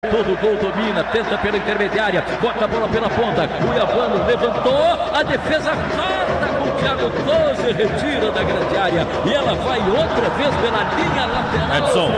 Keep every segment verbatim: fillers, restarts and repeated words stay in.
Todo gol domina, tenta pela intermediária, bota a bola pela ponta, Cuiabano levantou, a defesa corta com o Thiago Close, retira da grande área e ela vai outra vez pela linha lateral. Edson.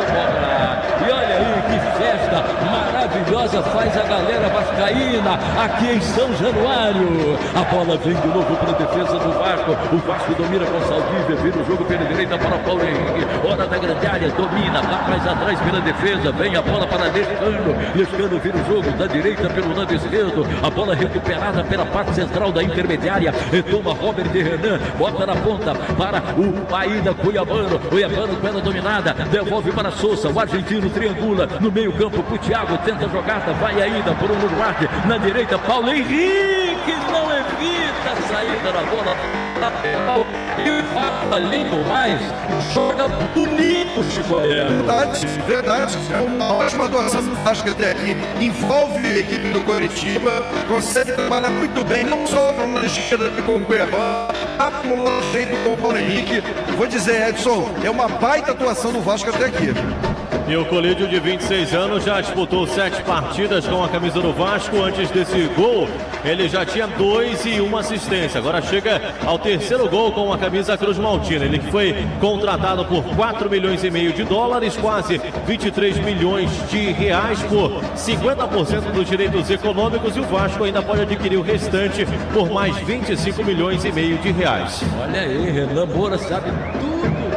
E olha aí que festa maravilhosa faz a galera vascaína aqui em São Januário. A bola vem de novo para a defesa do Vasco, o Vasco domina com Saldívia, vira o jogo pela direita para Paulo Henrique, hora da grande área, domina, lá mais atrás pela defesa, vem a bola para Lescano, Lescano vira o jogo da direita pelo lado esquerdo, a bola recuperada pela parte central da intermediária, retoma Robert de Renan, bota na ponta para o ainda Cuiabano, Cuiabano com ela dominada, devolve para Sousa, o argentino triangula no meio campo pro Thiago, tenta a jogada, vai ainda por um Duarte, na direita Paulo Henrique, não evita a saída da bola lateral e fala limpo mais, joga bonito, Chico. Verdade, verdade, é uma ótima atuação do Vasco até aqui, envolve a equipe do Coritiba, consegue trabalhar muito bem, não só para uma esquerda com o Cuiabá, acumulando jeito com o Paulo Henrique. Vou dizer, Edson, é uma baita atuação do Vasco até aqui. E o Colídio, de vinte e seis anos, já disputou sete partidas com a camisa do Vasco. Antes desse gol, ele já tinha dois e uma assistência. Agora chega ao terceiro gol com a camisa Cruz Maltina. Ele que foi contratado por quatro milhões e meio de dólares, quase vinte e três milhões de reais por cinquenta por cento dos direitos econômicos. E o Vasco ainda pode adquirir o restante por mais vinte e cinco milhões e meio de reais. Olha aí, Renan Moura sabe tudo.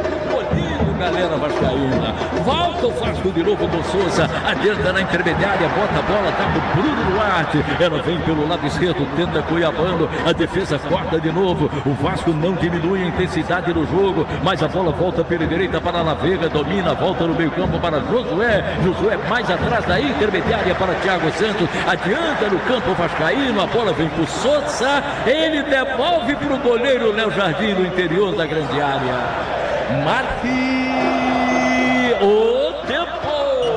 Galera vascaína, volta o Vasco de novo com Sousa, adianta na intermediária, bota a bola, tá pro Bruno Duarte, ela vem pelo lado esquerdo, tenta Cuiabano, a defesa corta de novo, o Vasco não diminui a intensidade do jogo, mas a bola volta pela direita para La Vega, domina, volta no meio campo para Josué, Josué mais atrás da intermediária para Thiago Santos, adianta no campo vascaíno, a bola vem pro Sousa, ele devolve pro goleiro Léo Jardim no interior da grande área. Marque o tempo.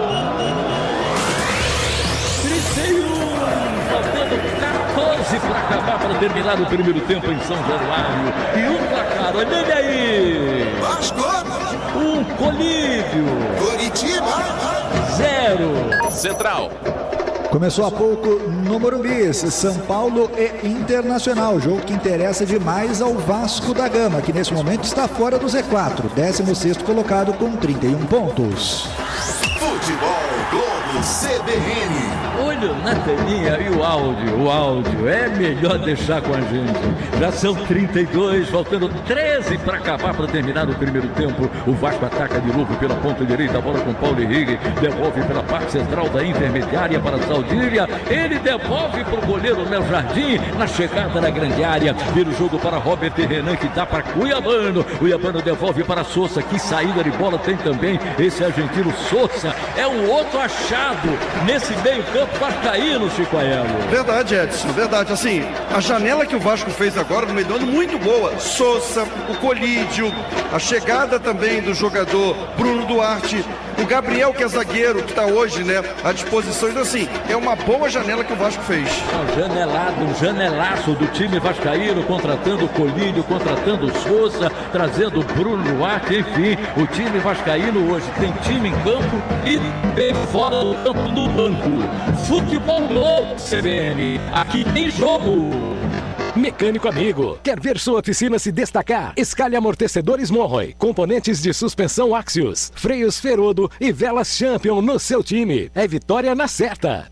trinta e um, faltando quatorze para acabar, para terminar o primeiro tempo em São Januário. E um placar, olha ele aí. Vasco. Um Colídio. Coritiba. Zero. Central. Começou há pouco no Morumbi, São Paulo e Internacional, jogo que interessa demais ao Vasco da Gama, que nesse momento está fora do Z quatro, décimo sexto colocado com trinta e um pontos. Futebol Globo C B N. Olho na telinha e o áudio, o áudio é melhor deixar com a gente. Já são trinta e dois, faltando treze para acabar, para terminar o primeiro tempo. O Vasco ataca de novo pela ponta direita, a bola com Paulo Henrique, devolve pela parte central da intermediária para Saldívia, ele devolve para o goleiro Léo Jardim, na chegada na grande área, vira o jogo para Robert Renan, que dá para Cuiabano, Cuiabano devolve para Sousa, que saída de bola tem também esse argentino Sousa, é um outro achado nesse meio campo vascaíno, Chico Aiello. Verdade, Edson, verdade. Assim, a janela que o Vasco fez agora no meio do ano, muito boa. Sousa, o Colídio, a chegada também do jogador Bruno Duarte, o Gabriel, que é zagueiro, que está hoje, né, à disposição. Então, assim, é uma boa janela que o Vasco fez. Um janelado, um janelaço do time vascaíno, contratando o Colídio, contratando o Sousa, trazendo o Bruno Duarte, enfim, o time vascaíno hoje tem time em campo e tem fora do campo do banco. Futebol Globo C B N, aqui tem jogo. Mecânico amigo, quer ver sua oficina se destacar? Escalhe amortecedores Monroy, componentes de suspensão Axios, freios Ferodo e velas Champion no seu time. É vitória na certa.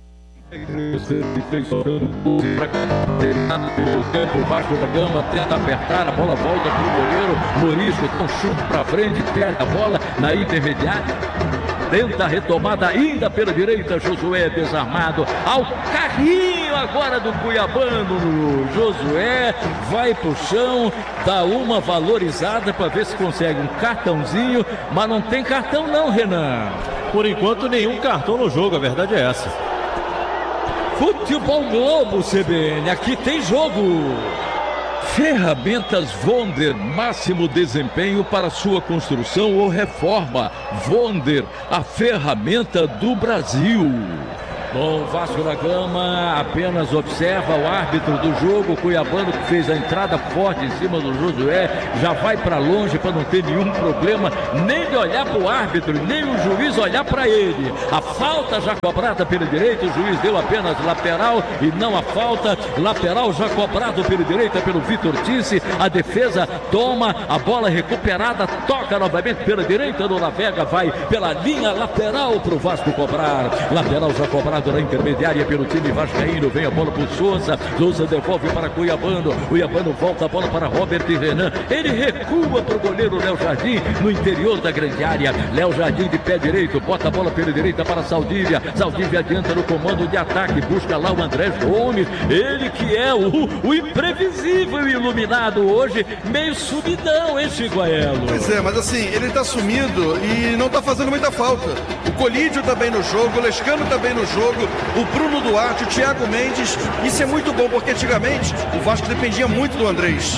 O Vasco da Gama tenta apertar, a bola volta para o goleiro Maurício, com chute para frente, perde a bola na intermediária. Tenta a retomada ainda pela direita, Josué desarmado, ao carrinho agora do Cuiabano, Josué vai pro chão, dá uma valorizada para ver se consegue um cartãozinho, mas não tem cartão não, Renan. Por enquanto nenhum cartão no jogo, a verdade é essa. Futebol Globo C B N, aqui tem jogo. Ferramentas Vonder, máximo desempenho para sua construção ou reforma. Vonder, a ferramenta do Brasil. Bom, Vasco da Gama apenas observa o árbitro do jogo, o cuiabano, que fez a entrada forte em cima do Josué, já vai para longe para não ter nenhum problema, nem de olhar para o árbitro, nem o juiz olhar para ele. A falta já cobrada pela direita, o juiz deu apenas lateral e não a falta. Lateral já cobrado pela direita pelo Vitor Tice. A defesa toma a bola recuperada, toca novamente pela direita do Lavega, vai pela linha lateral para o Vasco cobrar. Lateral já cobrado na intermediária pelo time vascaíno. Vem a bola para o Souza. Souza devolve para Cuiabano. Cuiabano volta a bola para Robert e Renan. Ele recua para o goleiro Léo Jardim no interior da grande área. Léo Jardim de pé direito, bota a bola pela direita para Saldívia. Saldívia adianta no comando de ataque, busca lá o Andrés Gomes. Ele que é o, o imprevisível iluminado hoje, meio sumidão, hein, Chiguaelo? Pois é, mas assim, ele tá sumido e não tá fazendo muita falta. O Colídio tá bem no jogo, o Lescano tá bem no jogo, o Bruno Duarte, o Thiago Mendes. Isso é muito bom, porque antigamente o Vasco dependia muito do Andrés.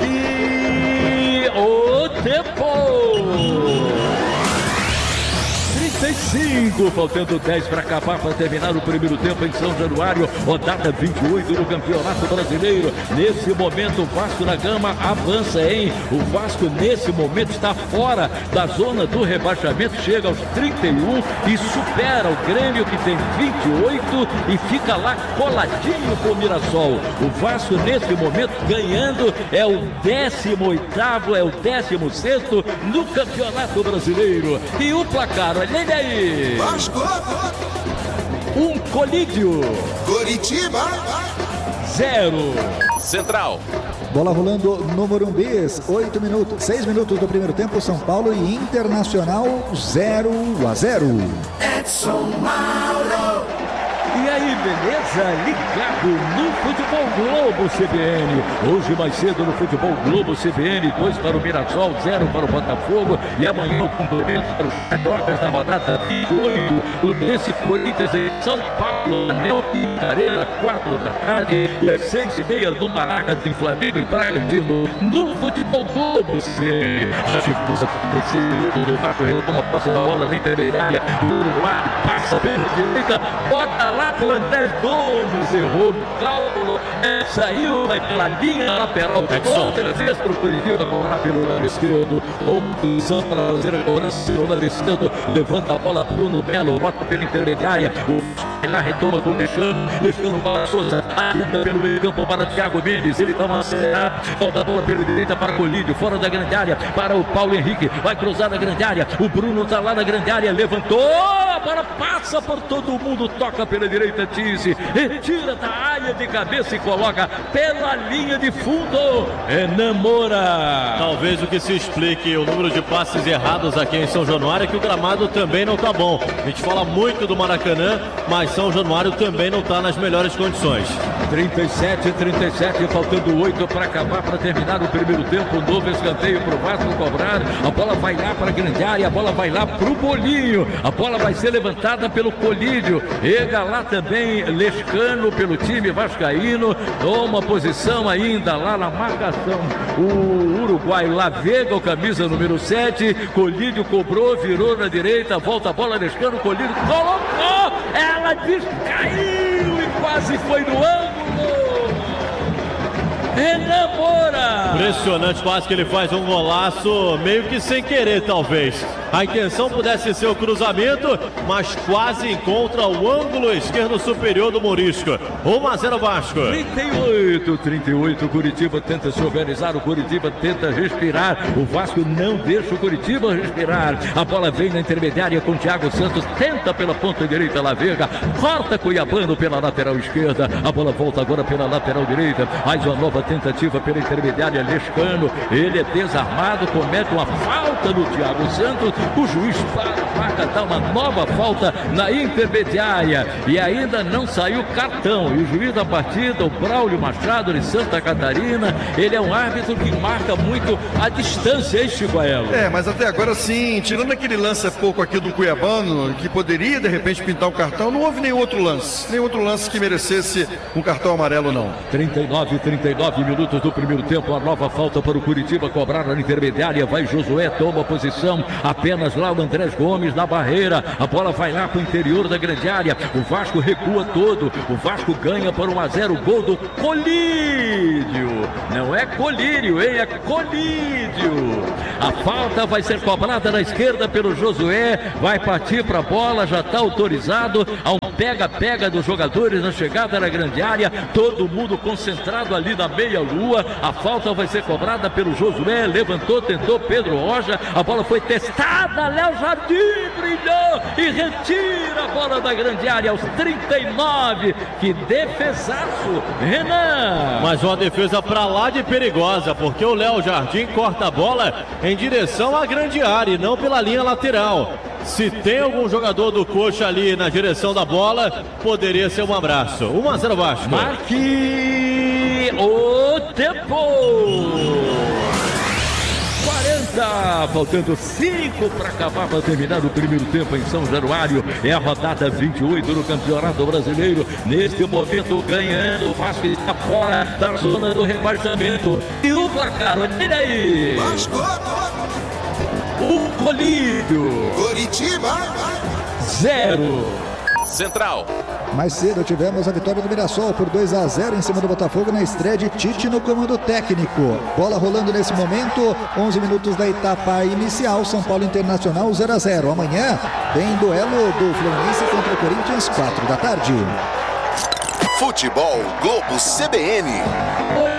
Mati o tempo! trinta e cinco, faltando dez para acabar, para terminar o primeiro tempo em São Januário, rodada vinte e oito do Campeonato Brasileiro. Nesse momento o Vasco da Gama avança, hein? O Vasco nesse momento está fora da zona do rebaixamento, chega aos trinta e um e supera o Grêmio, que tem vinte e oito, e fica lá coladinho com o Mirassol. O Vasco nesse momento ganhando, é o décimo oitavo, é o décimo sexto no Campeonato Brasileiro. E o placar, olha ele aí. Vasco. Um Colídio. Coritiba. Zero. Central. Bola rolando no Morumbi, oito minutos, seis minutos do primeiro tempo, São Paulo e Internacional zero a zero. Edson Mauro. E aí, beleza? Ligado no Futebol Globo C B N. Hoje mais cedo no Futebol Globo C B N, dois para o Mirassol, zero para o Botafogo. E amanhã o cumprimento para os trocas da rodada vinte e oito. Desse Corinthians em São Paulo, Anel e Arena, quatro da tarde. E às seis e meia do Maraca de Flamengo e Bragantino no Futebol Globo C B N. A chifruça aconteceu, do Vasco retoma a posse da bola na intermediária. O Uruguai passa pela direita, bota lá o Andrés Gomes, errou no cálculo, é, saiu, vai pela linha lateral, outra vez para o Curitiba, cobrar pelo lado esquerdo, opção para fazer a cobrança pelo lado esquerdo, levanta a bola, Bruno Melo, bota pela intermediária, o lá retoma com o Lescano, Lescano para Souza, ainda pelo meio campo para Thiago Mendes, ele toma acelerado, volta a bola pela direita para Colídio, fora da grande área, para o Paulo Henrique, vai cruzar na grande área, o Bruno está lá na grande área, levantou, a bola passa por todo mundo, toca pela direita, Tice, retira da área de cabeça e coloca pela linha de fundo, Enamora. Talvez o que se explique o número de passes errados aqui em São Januário é que o gramado também não tá bom. A gente fala muito do Maracanã, mas São Januário também não tá nas melhores condições. trinta e sete, trinta e sete, faltando oito para acabar, para terminar o primeiro tempo. Um novo escanteio para o Vasco cobrar. A bola vai lá para a grande área, a bola vai lá para o Bolinho. A bola vai ser levantada pelo Colídio. Ega lá também Lescano pelo time vascaíno. Toma posição ainda lá na marcação. O Uruguai Lavega, o camisa número sete. Colídio cobrou, virou na direita, volta a bola, Lescano, Colídio colocou. Ela descaiu e quase foi no ângulo. Enamora! Impressionante, quase que ele faz um golaço meio que sem querer, talvez. A intenção pudesse ser o cruzamento, mas quase encontra o ângulo esquerdo superior do Morisco. um a zero Vasco. trinta e oito, trinta e oito, Curitiba tenta se organizar, o Curitiba tenta respirar, o Vasco não deixa o Curitiba respirar. A bola vem na intermediária com o Thiago Santos, tenta pela ponta direita, Lavega, corta Cuiabano pela lateral esquerda, a bola volta agora pela lateral direita, mais uma nova tentativa pela intermediária, Lescano, ele é desarmado, comete uma falta no Thiago Santos, o juiz para a marca, dá uma nova falta na intermediária e ainda não saiu cartão. E o juiz da partida, o Braulio Machado de Santa Catarina, ele é um árbitro que marca muito a distância, hein, Chiguaelo? É, mas até agora sim, tirando aquele lance há pouco aqui do Cuiabano, que poderia de repente pintar um cartão, não houve nenhum outro lance, nenhum outro lance que merecesse um cartão amarelo, não. trinta e nove, trinta e nove minutos do primeiro tempo, a nova falta para o Curitiba cobrar na intermediária, vai Josué, toma posição, apenas lá o Andrés Gomes, Alves na barreira. A bola vai lá para o interior da grande área. O Vasco recua todo. O Vasco ganha por um a zero. Gol do Colídio. Não é Colírio, hein? É Colídio. A falta vai ser cobrada na esquerda pelo Josué. Vai partir para a bola. Já está autorizado. Há um pega-pega dos jogadores na chegada na grande área. Todo mundo concentrado ali na meia-lua. A falta vai ser cobrada pelo Josué. Levantou, tentou Pedro Rocha. A bola foi testada. Léo Jardim brilhou e retira a bola da grande área aos trinta e nove. Que defesaço, Renan. Mas uma defesa pra lá de perigosa, porque o Léo Jardim corta a bola em direção à grande área e não pela linha lateral. Se tem algum jogador do Coxa ali na direção da bola, poderia ser um abraço. um a zero Vasco. Marque o tempo. quarenta, faltando cinco para acabar, para terminar o primeiro tempo em São Januário. É a rodada vinte e oito do Campeonato Brasileiro. Neste momento, ganhando, o Vasco está fora da zona do rebaixamento. E o placar, olha aí. O Colírio. Coritiba. Zero. Central. Mais cedo tivemos a vitória do Mirassol por dois a zero em cima do Botafogo na estreia de Tite no comando técnico. Bola rolando nesse momento, onze minutos da etapa inicial, São Paulo Internacional zero a zero. Amanhã tem duelo do Fluminense contra o Corinthians, quatro da tarde. Futebol Globo C B N.